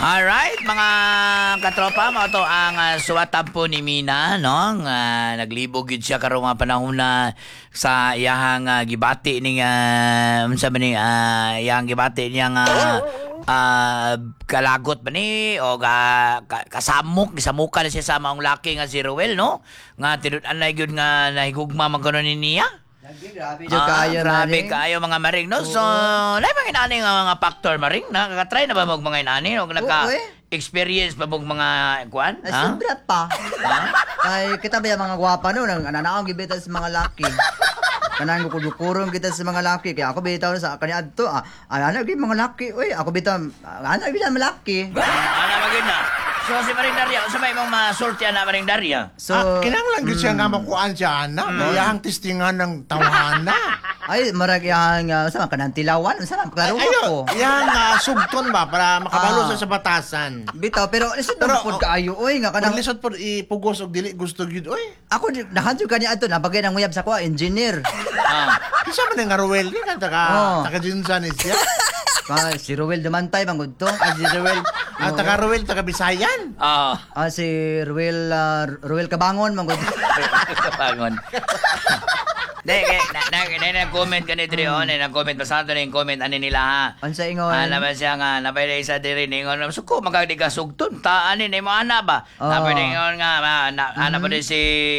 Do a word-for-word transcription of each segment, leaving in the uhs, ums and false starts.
Alright, mga katropa, mo to ang uh, suwatan po ni Mina, no? Uh, naglibog yun siya karong mga panahon na sa iyahang uh, gibati ni uh, unsa ba ni uh, iyahang gibati niya nga uh, kalagot ba ni o ga, ka, kasamok gisamuka na siya sa maong laki nga si Ruel, no? Nga tinud-an na gyud nga nahigugma man kanon ni niya. Grabe, Ah, kayo, grabe maring. kayo mga maring, no? So, lahi mga inani nga mga factor maring, nakakatry na ba mo mga inani? O naka-experience pa mo mga kuan? Ay, Ha? sobra pa. Ay, kita ba yung mga gwapa no? Nang ananaong gibita sa mga laki. Kanang kudukurong kita sa mga laki. Kaya ako bitaw sa kanya adto. Ah, ano gid mga laki. Uy, ako bitaw. Ano gid mga laki. Ano magin na? So, si Maring Daria, sa may mong masulti na Maring Daria? So, ah, kinahanglan gyud siya nga makuan siya na. Mm. Iyang testingan ng tawhana. ay, marag yang uh, sa kanang tilawan. Sa klaro Ayo, ko. iyang uh, sugton ba para makabalo Ah. sa sa batasan. Bitaw, pero lisod Pero, pero, pod kaayo. Uy, nga Kanang kanang lisod pod ipugos og dili gusto gyud oy. ako nahanjo kanya adto na bagay nang nguyab sa ko, engineer. Ah. Kinsa man nga Ruel di kan taga Oh. taga Jinsan siya. Ah, si Ruel Dumantay mangud to. Ah, si Ruel, ah, taga Ruel taga Bisayan. Ah. Ah, si Ruel uh, Ruel Kabangon mangud. Kapangon. Dek, na na na na comment kanit diri on, na comment basta na yung comment ani nila ha. Unsa ingon? Ah, naman siya nga, napay isa diri ningon, suko magadi ka sugton, ta ani ni mo ana ba? Oo. Napay ningon nga, ma, na, ana pa din si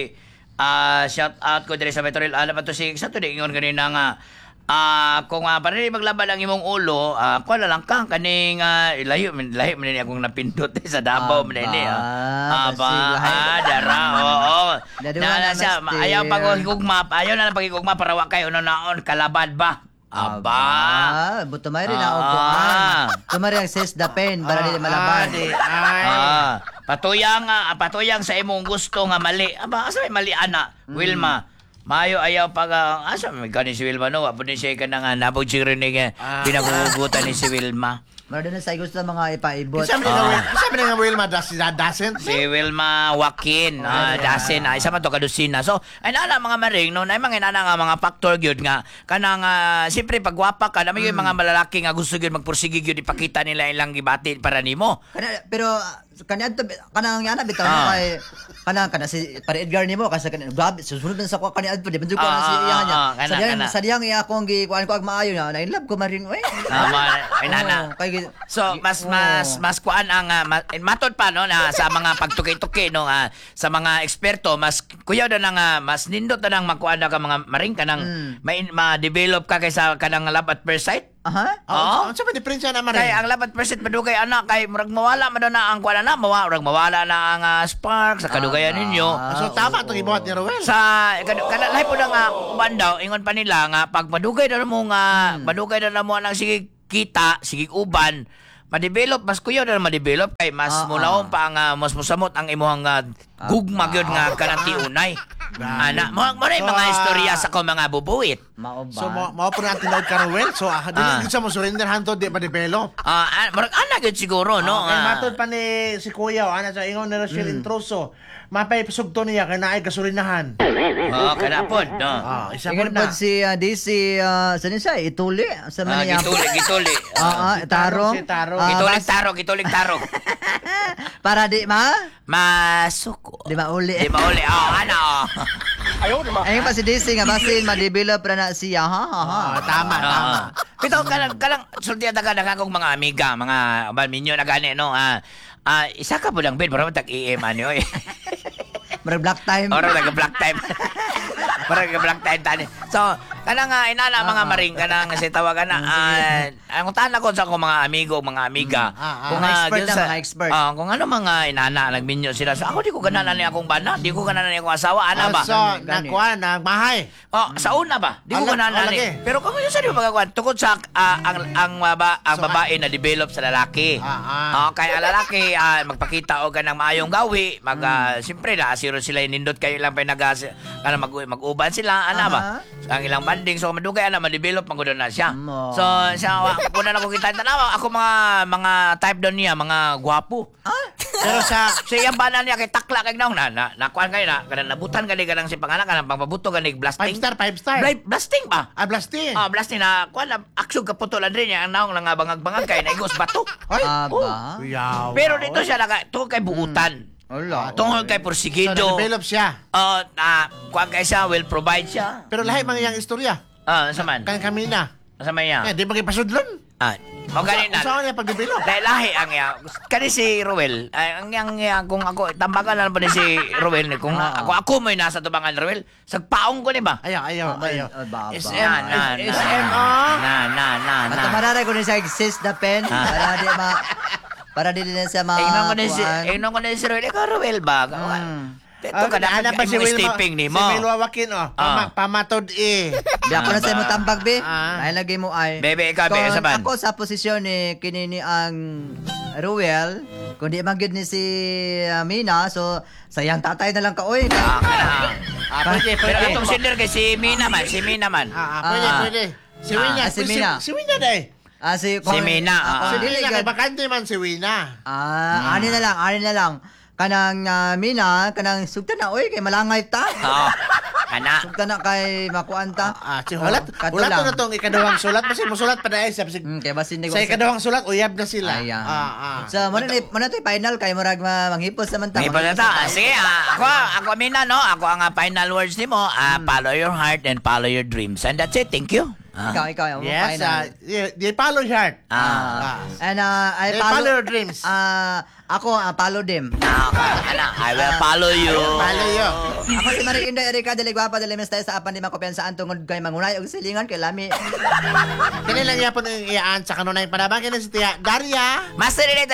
ah shout out ko diri sa Metroril, ana pa to si sa to ningon kanina nga. Ah, kung uh, para maglaban ang imong ulo, ah, kuha na lang kang kaning uh, layo, layo man ni akong napindot eh, sa Davao man ni. Aba, Aba, kasi lahi. ah, dara, oo. Daduha Na, na na, siya, master. ayaw pag higugma, ayaw na lang pagigugma para wa kayo naon kalabad ba? Aba. Ah, buto may rin Ah. ako kuan. Tumari ang sis the pen para di malaban. Ah, di, ay. Ah, patuyang nga, ah, patuyang sa imong gusto nga mali. Aba, asa may mali ana, Wilma? Mayo ayaw pag uh, asa may gani si Wilma no, apo ni siya ka na nga nabog siya rin nga Ah. pinagugutan ni si Wilma. Mara na sa gusto mga ipaibot. Kinsa man nga Ruel, kinsa man nga Ruel madas si doesn't. Si Wilma Joaquin, ah, dasin, ah, isa man to kadusina. So, ay nana mga maring, no, ay mga nana nga mga factor gyud nga kanang uh, siyempre pagwapa ka, naman yung mga malalaki nga gusto gyud magpursige gyud ipakita nila ilang gibati para nimo. Kana, pero kanya to kanang yana bitaw Ah. na kay kanang kana si para Edgar nimo kasi kanang grabe susunod na sa ko kanya adto di man jud ko Ah, na si iya ah, niya. ah, kana, Sa diyang kana. sa diyang iya akong gi kuan ko ag maayo na na in love ko maring oy. Tama, ay nana. Oo, kay gi- So, mas Oo. mas mas kuan ang uh, ma- eh, matod pa no na sa mga pagtuki-tuki no ah, sa mga eksperto mas kuya na nga mas nindot na nang makuan na ka mga maring kanang Mm. may ma-develop ka kaysa kanang love at first sight. Aha. Oo. Oh, unsa man diferensya na man? Kay ang love at first sight madugay ana kay murag mawala man daw na ang kuan na mawala murag mawala na ang ah, spark sa kadugayan ninyo. Ah, So tama itong ibuhat ni Ruel. Sa kada kada lahi po na nga uban daw ingon pa nila nga pag madugay na mo nga madugay na mo nang sige kita sige uban ma-develop mas kuyo na ma-develop kay mas Ah, mulawon pa ang ah, mas musamot ang imong uh, gugma gyud nga kanang tiunay. Ana mo mo rin mga So, istorya ah, sa ko mga bubuit. Mao ba? So mo mao po natin tinawag ka Ruel. So ah, dili Ah. gyud sa mo surrender hanto di pa develop. Ah, uh, murag ana gyud siguro no. Okay, nga. matod pa ni si Kuya, ana sa ingon ni Rochelle Introso. Mapay sugto niya kay naay gasolinahan. Oh, kana pod no. Ah, isa po Ingon na. pod si uh, D C uh, sa siya ituli sa Ah, man niya. gituli gituli. Ah, ah, tarong. Si Tarong. Ah, Gitulig bas- taro, gitulig taro. Para di ma Masuko. di mauli. Di ba uli? Oh, ano? Ayun pa si D C nga basin ma-develop ra na siya ha ha ha. Ah, tama, tama. Ah. Pito kalang kalang sulti daga daga kong mga amiga, mga bal minyo na gani no. Ah, ah, isa ka po lang ben para matag I M ano eh. Murag black time. Ora nag black time. Para nag black time tani. So, kanang uh, inana mga Ah, maring kanang si tawagan na ah, ang utana ko sa akong mga amigo, mga amiga. Mm, ah, ah. Kung Mga ah, expert dun na, sa- mga expert. ah, kung ano mga inana nagminyo sila. So, ako di ko gananan ni akong bana, di ko gananan ni akong asawa, ana ba? Ah, so, Gani, gani. nakuha, nagmahay. Oh, sa una ba? Di ko Ala- gananan alagi. eh. Pero kung yun sa di mo magagawa, tukod sa ah, ang ang baba, ang So, babae na develop sa lalaki. Ah, ah. Oh, kaya ang lalaki ah, magpakita og kanang maayong gawi, mag Hmm. ah, siyempre na asiro sila nindot kayo lang pa nag kana mag mag-uban sila ana ba? Ang ilang banding so madugay ana ma-develop magud na siya. Mo. So siya wa kuna na ko kita tanawa ako mga mga type doon niya mga gwapo. Ah? Pero sa Sa iyang bana niya kay takla kay naong na na nakuan kay na kana nabutan gani kanang si pangalan kanang pangpabuto gani blasting. five star, five star. Bla- blasting ba? Ah, blasting. Ah, blasting na kuan na aksyon kaputulan rin niya ang naong nga bangag-bangag kay naigos bato. Ay, Aba. yaw. Pero dito siya naka tungkol kay buutan. Wala. Tungkol kay So, porsigido. na-develop siya. Uh, na kuan kay siya will provide siya. Pero lahi mga iyang istorya. Ah, sa man. Kan kami na. Sa man Eh, niya. di magipasudlon. Ah, mo gani na. Saan niya pag-develop? Dahil lahi ang iya. Kani si Ruel, ay, ang yang iya, kung ako, tambagan na ba ni si Ruel, kung Ah. ako, ako mo nasa tubangan Ruel, sagpaong ko ni ba? Ayaw, ayaw, ayaw. Ay, ba, ba. S M, Na, na, na, S M, ah. na, na, na, na. At mararay ko ni siya exist na pen Ah. para di ma para di din siya ma Ingnon ko na si, kuan. ingnon ko na si Ruel, ikaw Ruel ba? Mm. Ito ka Ah, dapat pa kay mong stepping ni mo. Si Will Wawakin, oh. Pama, Ah. pamatod eh. Di ako na sa mo tambag be. Ah. Ay lagi mo ay. Bebe, ikaw, be, Kung saban. ako sa posisyon ni kini ni ang Ruel, kung di man gid ni si uh, Mina, so sayang tatay na lang ka oy. Ah, kana. Ah, pwede, Pero pwede. itong sender kay si Mina man, si Mina man. Ah, ah, pwede, Ah. pwede. Si Ah, Wina. si Mina. Si Wina dahil. Ah, si, Si Mina, Ah, ah, kung Si ah. dili Wina, gid- kay bakante man si Wina. Ah, ani na lang, ani na lang. Kanang ah, Mina, kanang sugta na oy kay malangay ta. Oo. Kana. Sugta na kay makuan ta. Ah, si Hulat. Oh, kato Hulat lang. na itong ikadawang sulat. Kasi musulat pa dahil. Sa, Hmm, kay basin ni sa ikadawang sulat, uyab na sila. Ay, ah. Ah, ah. So, muna na muna to final kay murag ma- manghipos naman ta. May pala ta. Ah, sige, ah, ako, ako Mina, no? Ako ang ah, final words ni mo. Ah, follow your heart and follow your dreams. And that's it. Thank you. Ah. Ikaw, ikaw, yung Yes, final. ah, y- they follow your heart. Ah. And uh, I They follow, follow your dreams. Ah, ako, uh, follow them. Ah, okay. Ano, I will follow you. Follow you. Ako si Marie Inday Erika dili gwapa dili mes tayo sa apan di makupensa tungod kay mangunay og silingan kay lami. Kanilang yapon ang iyaan sa kanunay panabang. Kaya si Tia Daria. Master Relate